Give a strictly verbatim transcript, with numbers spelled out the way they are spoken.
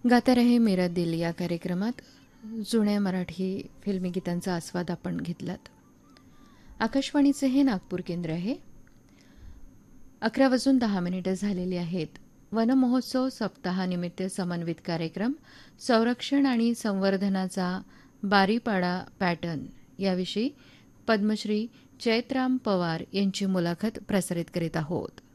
गाता रहे मेरा दिल या कार्यक्रमात जुन्या मराठी फिल्मी गीतांचा आस्वाद आपण घेतलात. आकाशवाणीचे हे नागपूर केंद्र आहे. अकरा वाजून दहा मिनिटं झालेली आहेत. वनमहोत्सव सप्ताहानिमित्त समन्वित कार्यक्रम संरक्षण आणि संवर्धनाचा बारीपाडा पॅटर्न याविषयी पद्मश्री चैत्राम पवार यांची मुलाखत प्रसारित करीत आहोत.